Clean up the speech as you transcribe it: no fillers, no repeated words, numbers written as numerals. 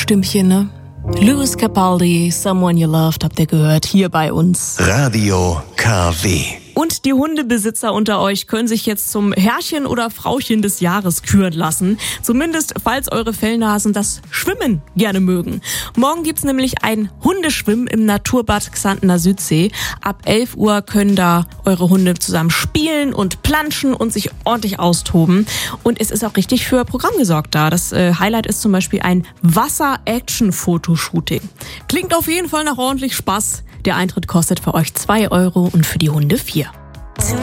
Stimmchen, ne? Lewis Capaldi, Someone You Loved, habt ihr gehört, hier bei uns. Radio KW. Und die Hundebesitzer unter euch können sich jetzt zum Herrchen oder Frauchen des Jahres küren lassen. Zumindest, falls eure Fellnasen das Schwimmen gerne mögen. Morgen gibt's nämlich ein Hundeschwimmen im Naturbad Xantener Südsee. Ab 11 Uhr können da eure Hunde zusammen spielen und planschen und sich ordentlich austoben. Und es ist auch richtig für Programm gesorgt da. Das Highlight ist zum Beispiel ein Wasser-Action-Fotoshooting. Klingt auf jeden Fall nach ordentlich Spaß. Der Eintritt kostet für euch 2 € und für die Hunde 4.